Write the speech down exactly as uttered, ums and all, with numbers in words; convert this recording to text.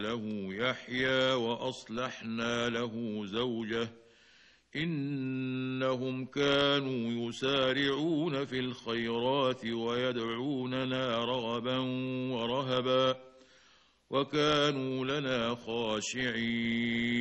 له يحيى وأصلحنا له زوجه إنهم كانوا يسارعون في الخيرات ويدعوننا رغبا ورهبا وكانوا لنا خاشعين